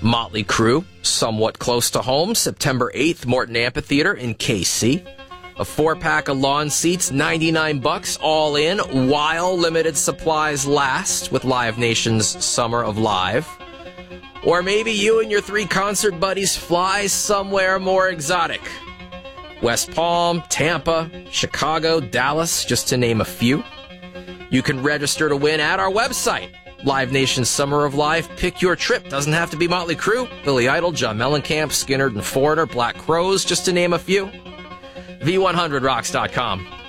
Motley Crue, somewhat close to home, September 8th, Morton Amphitheater in KC. A 4-pack of lawn seats, $99 all in, while limited supplies last with Live Nation's Summer of Live. Or maybe you and your 3 concert buddies fly somewhere more exotic. West Palm, Tampa, Chicago, Dallas, just to name a few. You can register to win at our website, Live Nation Summer of Live. Pick your trip. Doesn't have to be Motley Crue, Billy Idol, John Mellencamp, Skynyrd and Foreigner, Black Crowes, just to name a few. V100rocks.com.